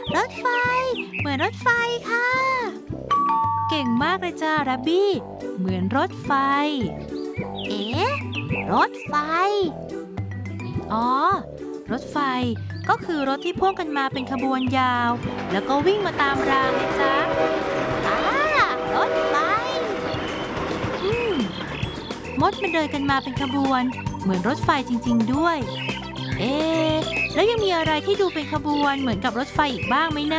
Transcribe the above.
รถไฟเหมือนรถไฟค่ะเก่งมากเลยจ้าแรบบี้เหมือนรถไฟเอ๊ะรถไฟอ๋อรถไฟก็คือรถที่พ่วงกันมาเป็นขบวนยาวแล้วก็วิ่งมาตามรางเลยจ้ารถไฟอืมมดมันเดินกันมาเป็นขบวนเหมือนรถไฟจริงๆด้วยเอ๊ะแล้วยังมีอะไรที่ดูเป็นขบวนเหมือนกับรถไฟอีกบ้างไหมนะ